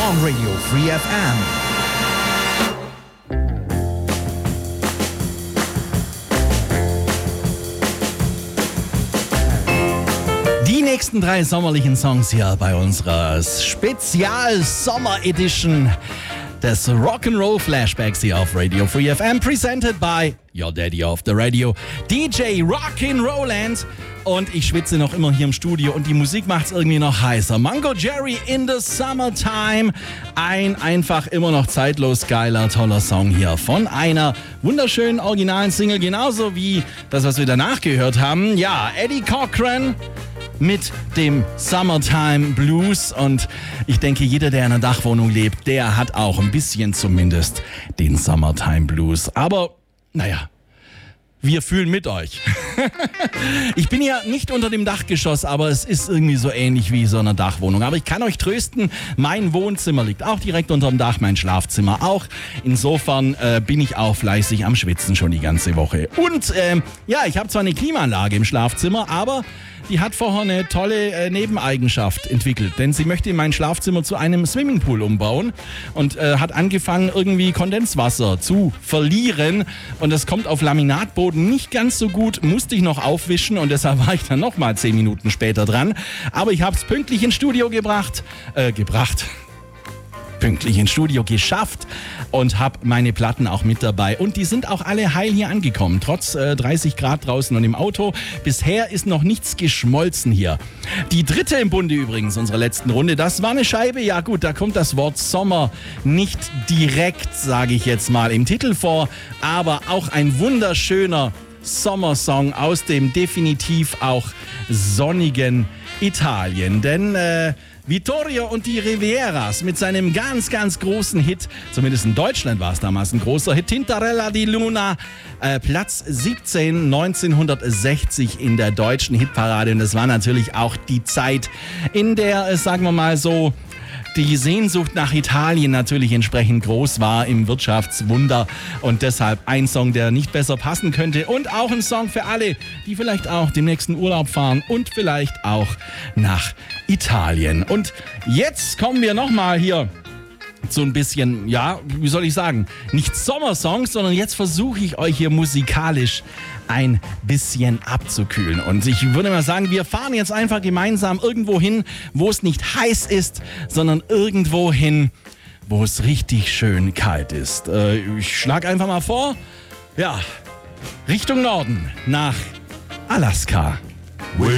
on Radio Free FM. Die nächsten 3 sommerlichen Songs hier bei unserer Spezial-Sommer-Edition des Rock'n'Roll Flashbacks hier auf Radio Free FM, presented by your Daddy of the Radio, DJ Rock'n'Rolland. Und ich schwitze noch immer hier im Studio und die Musik macht's irgendwie noch heißer. Mungo Jerry in the Summertime. Ein einfach immer noch zeitlos geiler, toller Song hier von einer wunderschönen originalen Single, genauso wie das, was wir danach gehört haben. Ja, Eddie Cochran mit dem Summertime Blues, und ich denke, jeder, der in einer Dachwohnung lebt, der hat auch ein bisschen zumindest den Summertime Blues. Aber, naja, wir fühlen mit euch. Ich bin ja nicht unter dem Dachgeschoss, aber es ist irgendwie so ähnlich wie so eine Dachwohnung. Aber ich kann euch trösten, mein Wohnzimmer liegt auch direkt unter dem Dach, mein Schlafzimmer auch. Insofern bin ich auch fleißig am Schwitzen schon die ganze Woche. Und ja, ich habe zwar eine Klimaanlage im Schlafzimmer, aber die hat vorher eine tolle Nebeneigenschaft entwickelt, denn sie möchte mein Schlafzimmer zu einem Swimmingpool umbauen und hat angefangen, irgendwie Kondenswasser zu verlieren, und das kommt auf Laminatboden nicht ganz so gut, musste ich noch aufwischen, und deshalb war ich dann nochmal 10 Minuten später dran, aber ich habe es pünktlich ins Studio pünktlich ins Studio geschafft und habe meine Platten auch mit dabei. Und die sind auch alle heil hier angekommen, trotz 30 Grad draußen und im Auto. Bisher ist noch nichts geschmolzen hier. Die dritte im Bunde übrigens, unserer letzten Runde, das war eine Scheibe. Ja gut, da kommt das Wort Sommer nicht direkt, sage ich jetzt mal, im Titel vor, aber auch ein wunderschöner Sommersong aus dem definitiv auch sonnigen Italien. Denn Vittorio und die Rivieras mit seinem ganz, ganz großen Hit, zumindest in Deutschland war es damals ein großer Hit, Tintarella di Luna, Platz 17 1960 in der deutschen Hitparade. Und das war natürlich auch die Zeit, in der, sagen wir mal so, die Sehnsucht nach Italien natürlich entsprechend groß war im Wirtschaftswunder, und deshalb ein Song, der nicht besser passen könnte, und auch ein Song für alle, die vielleicht auch den nächsten Urlaub fahren und vielleicht auch nach Italien. Und jetzt kommen wir nochmal hier so ein bisschen, ja, wie soll ich sagen, nicht Sommersongs, sondern jetzt versuche ich euch hier musikalisch ein bisschen abzukühlen. Und ich würde mal sagen, wir fahren jetzt einfach gemeinsam irgendwo hin, wo es nicht heiß ist, sondern irgendwo hin, wo es richtig schön kalt ist. Ich schlage einfach mal vor, ja, Richtung Norden, nach Alaska.